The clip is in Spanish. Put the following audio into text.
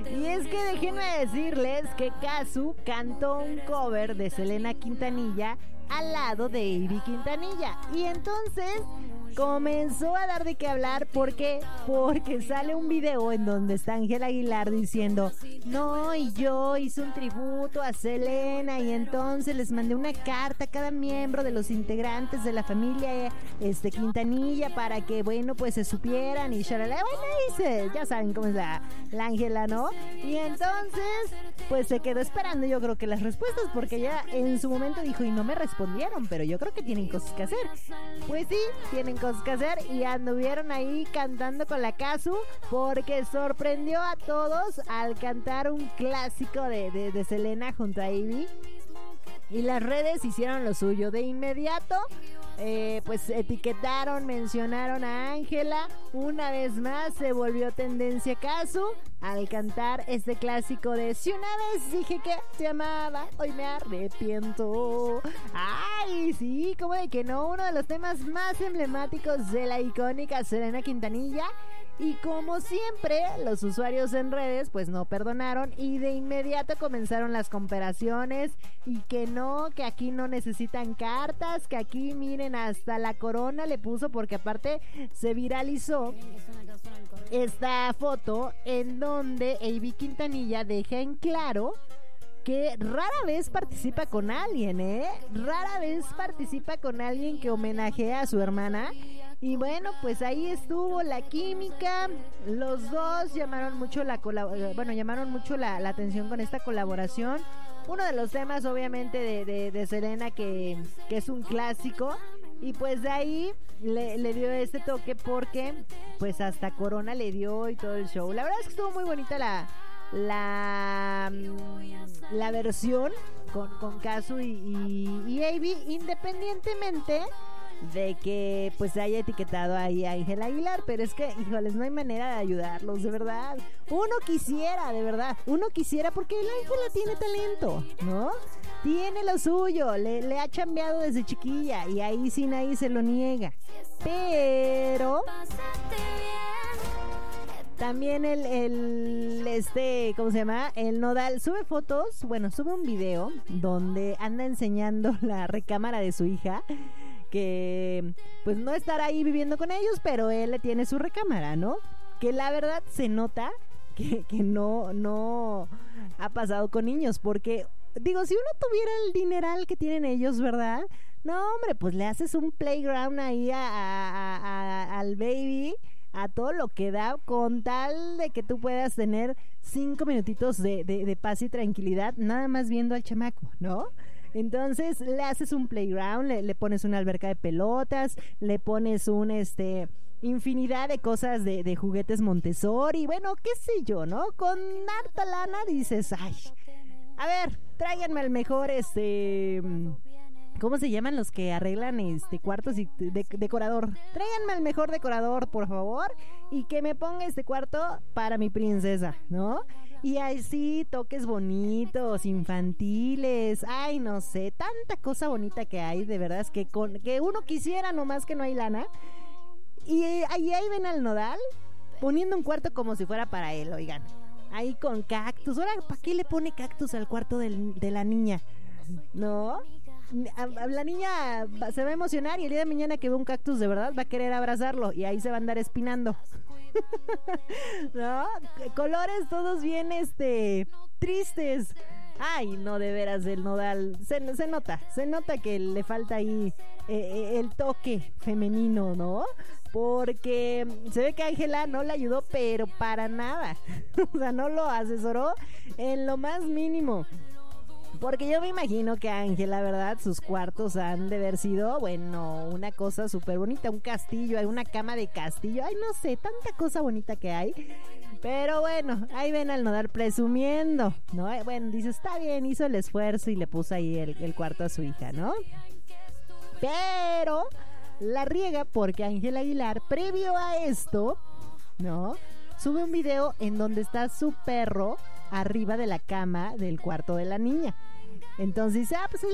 Y es que déjenme decirles que Kazu cantó un cover de Selena Quintanilla al lado de Ivy Quintanilla. Y entonces comenzó a dar de qué hablar. ¿Por qué? Porque sale un video en donde está Ángela Aguilar diciendo: no, y yo hice un tributo a Selena y entonces les mandé una carta a cada miembro de los integrantes de la familia Quintanilla para que, bueno, pues se supieran y shalala. Bueno, ya saben cómo es la Ángela, ¿no? Y entonces, pues se quedó esperando, yo creo que las respuestas, porque ella en su momento dijo: y no me respondieron, pero yo creo que tienen cosas que hacer. Pues sí, tienen cosas que hacer y anduvieron ahí cantando con la Kazu, porque sorprendió a todos al cantar un clásico de Selena junto a Ivy. Y las redes hicieron lo suyo. De inmediato, pues etiquetaron, mencionaron a Ángela. Una vez más se volvió tendencia Kazu al cantar este clásico de: si una vez dije que te amaba, hoy me arrepiento. Ay, sí, como de que no, uno de los temas más emblemáticos de la icónica Selena Quintanilla. Y como siempre, los usuarios en redes pues no perdonaron y de inmediato comenzaron las comparaciones y que no, que aquí no necesitan cartas, que aquí miren, hasta la corona le puso, porque aparte se viralizó esta foto en donde Ivy Quintanilla deja en claro que rara vez participa con alguien, rara vez participa con alguien que homenajea a su hermana. Y bueno, pues ahí estuvo la química. Los dos llamaron mucho la atención con esta colaboración. Uno de los temas obviamente de Selena que es un clásico. Y pues de ahí le dio este toque, porque pues hasta corona le dio y todo el show. La verdad es que estuvo muy bonita la versión con Kazu y Ivy, independientemente de que pues haya etiquetado ahí a Ángela Aguilar. Pero es que, híjoles, no hay manera de ayudarlos, de verdad. Uno quisiera, de verdad, porque el Ángela tiene talento, ¿no? Tiene lo suyo, le ha chambeado desde chiquilla y ahí sí nadie se lo niega. Pero también ¿cómo se llama? El Nodal sube fotos, sube un video donde anda enseñando la recámara de su hija, que pues no estará ahí viviendo con ellos, pero él le tiene su recámara, ¿no? Que la verdad se nota que no ha pasado con niños, porque digo, si uno tuviera el dineral que tienen ellos, ¿verdad? No, hombre, pues le haces un playground ahí al baby, a todo lo que da, con tal de que tú puedas tener 5 minutitos de paz y tranquilidad, nada más viendo al chamaco, ¿no? Entonces le haces un playground, le pones una alberca de pelotas, le pones infinidad de cosas de juguetes Montessori, bueno, qué sé yo, ¿no? Con harta lana dices: ay, a ver, tráiganme al mejor ¿cómo se llaman los que arreglan cuartos y decorador? Tráiganme al mejor decorador, por favor, y que me ponga este cuarto para mi princesa, ¿no? Y así toques bonitos, infantiles, ay, no sé, tanta cosa bonita que hay, de verdad, es que uno quisiera, nomás que no hay lana. Y ahí ven al Nodal poniendo un cuarto como si fuera para él, oigan, ahí con cactus. Ahora, ¿para qué le pone cactus al cuarto de la niña? ¿No? La niña se va a emocionar y el día de mañana que ve un cactus de verdad va a querer abrazarlo y ahí se va a andar espinando. ¿No? Colores todos bien tristes. Ay, no, de veras, el Nodal se nota que le falta ahí el toque femenino, ¿no? Porque se ve que Ángela no le ayudó, pero para nada. O sea, no lo asesoró en lo más mínimo. Porque yo me imagino que Ángela, ¿verdad? Sus cuartos han de haber sido, bueno, una cosa súper bonita, un castillo, hay una cama de castillo, ay, no sé, tanta cosa bonita que hay. Pero bueno, ahí ven al Nodal presumiendo, ¿no? Bueno, dice, está bien, hizo el esfuerzo y le puso ahí el cuarto a su hija, ¿no? Pero la riega porque Ángela Aguilar, previo a esto, ¿no? Sube un video en donde está su perro arriba de la cama del cuarto de la niña. Entonces dice, pues